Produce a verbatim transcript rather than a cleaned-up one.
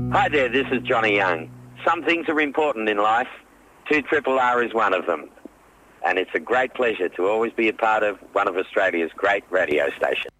Hi there, this is Johnny Young. Some things are important in life. two R R is one of them. And it's a great pleasure to always be a part of one of Australia's great radio stations.